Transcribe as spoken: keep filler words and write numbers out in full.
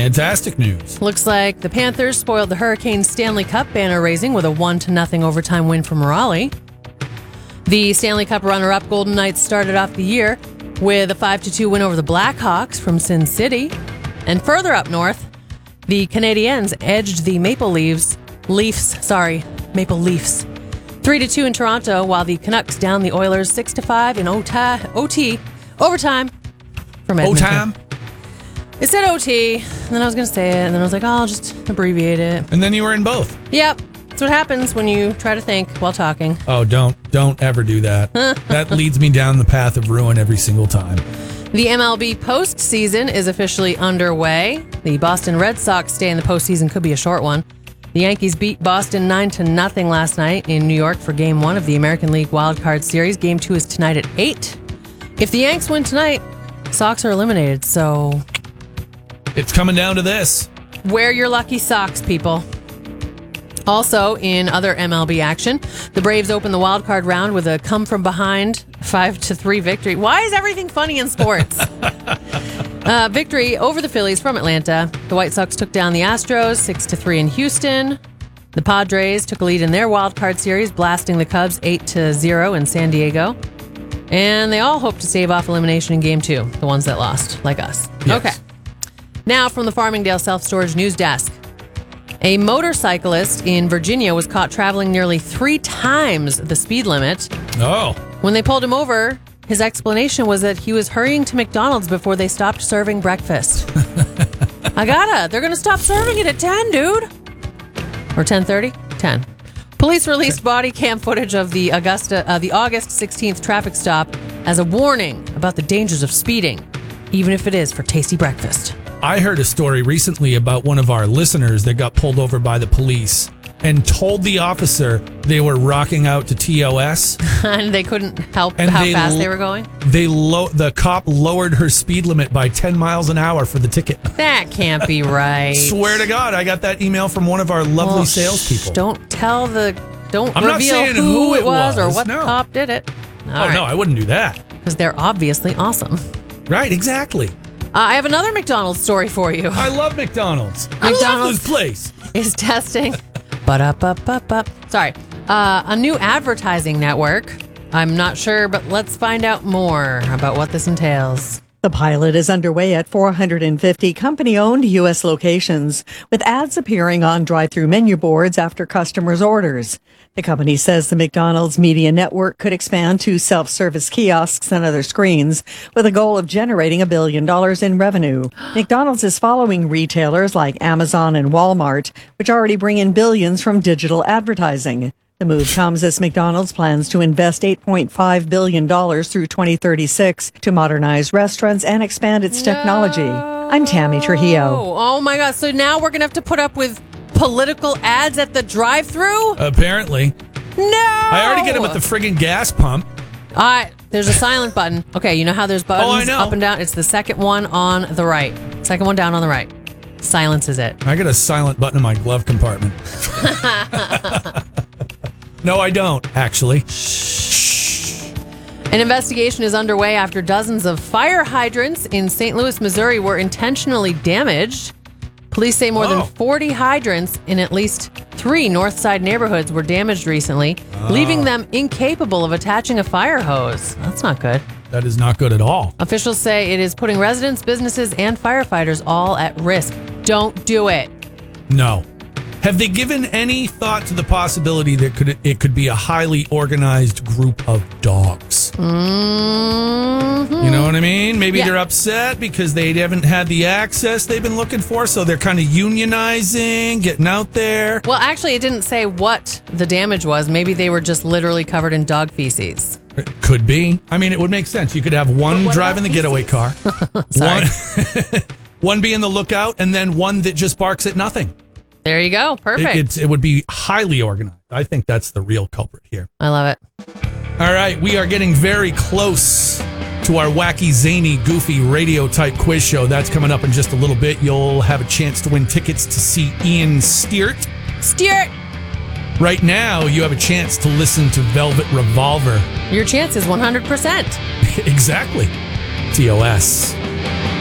Fantastic news. Looks like the Panthers spoiled the Hurricanes Stanley Cup banner raising with a one to nothing overtime win from Raleigh. The Stanley Cup runner-up Golden Knights started off the year with a five to two win over the Blackhawks from Sin City. And further up north, the Canadiens edged the Maple Leafs, Leafs, sorry, Maple Leafs, three to two in Toronto, while the Canucks downed the Oilers six to five in O T, overtime from Edmonton. O-time? It said O T, and then I was going to say it, and then I was like, oh, I'll just abbreviate it. And then you were in both. Yep. That's what happens when you try to think while talking. Oh, don't, don't ever do that. That leads me down the path of ruin every single time. The M L B postseason is officially underway. The Boston Red Sox stay in the postseason, could be a short one. The Yankees beat Boston nine to nothing last night in New York for Game one of the American League Wild Card Series. Game two is tonight at eight. If the Yanks win tonight, Sox are eliminated, so... It's coming down to this. Wear your lucky socks, people. Also, in other M L B action, the Braves opened the wild card round with a come-from-behind five to three victory. Why is everything funny in sports? uh, victory over the Phillies from Atlanta. The White Sox took down the Astros six to three in Houston. The Padres took a lead in their wild card series, blasting the Cubs eight to zero in San Diego. And they all hope to stave off elimination in Game two, the ones that lost, like us. Yes. Okay. Now from the Farmingdale Self-Storage News Desk. A motorcyclist in Virginia was caught traveling nearly three times the speed limit. Oh. When they pulled him over, his explanation was that he was hurrying to McDonald's before they stopped serving breakfast. I gotta. They're gonna stop serving it at ten, dude. Or ten thirty? ten. Police released body cam footage of the Augusta, uh, the August sixteenth traffic stop as a warning about the dangers of speeding, even if it is for tasty breakfast. I heard a story recently about one of our listeners that got pulled over by the police and told the officer they were rocking out to T O S. And they couldn't help And how they fast l- they were going? They lo- The cop lowered her speed limit by ten miles an hour for the ticket. That can't be right. Swear to God, I got that email from one of our lovely Well, salespeople. shh, don't tell the... Don't I'm not reveal saying who, who it it was, or was, what no. cop did it. oh, no, I wouldn't do that. Because they're obviously awesome. Right, exactly. Uh, I have another McDonald's story for you. I love McDonald's. I love McDonald's this place. is testing. But up, up, up, up. Sorry. Uh, a new advertising network. I'm not sure, but let's find out more about what this entails. The pilot is underway at four hundred fifty company-owned U S locations, with ads appearing on drive-through menu boards after customers' orders. The company says the McDonald's media network could expand to self-service kiosks and other screens, with a goal of generating a billion dollars in revenue. McDonald's is following retailers like Amazon and Walmart, which already bring in billions from digital advertising. The move comes as McDonald's plans to invest eight point five billion dollars through twenty thirty-six to modernize restaurants and expand its technology. I'm Tammy Trujillo. Oh, oh my God. So now we're going to have to put up with political ads at the drive-thru? Apparently. No! I already get them at the friggin' gas pump. All right, there's a silent button. Okay, you know how there's buttons Oh, I know. up and down? It's the second one on the right. Second one down on the right. Silences it. I got a silent button in my glove compartment. No, I don't, actually. An investigation is underway after dozens of fire hydrants in Saint Louis, Missouri were intentionally damaged. Police say more Oh. than forty hydrants in at least three North Side neighborhoods were damaged recently, leaving them incapable of attaching a fire hose. That's not good. That is not good at all. Officials say it is putting residents, businesses, and firefighters all at risk. Don't do it. No. Have they given any thought to the possibility that could it could be a highly organized group of dogs? Mm-hmm. You know what I mean? Maybe Yeah. they're upset because they haven't had the access they've been looking for, so they're kind of unionizing, getting out there. Well, actually, it didn't say what the damage was. Maybe they were just literally covered in dog feces. It could be. I mean, it would make sense. You could have one driving the getaway car, Sorry. one, one being the lookout, and then one that just barks at nothing. There you go. Perfect. It, it's, it would be highly organized. I think that's the real culprit here. I love it. All right, we are getting very close to our wacky, zany, goofy radio type quiz show. That's coming up in just a little bit. You'll have a chance to win tickets to see Ian Stewart. Stewart! Right now, you have a chance to listen to Velvet Revolver. Your chance is one hundred percent. Exactly. T O S.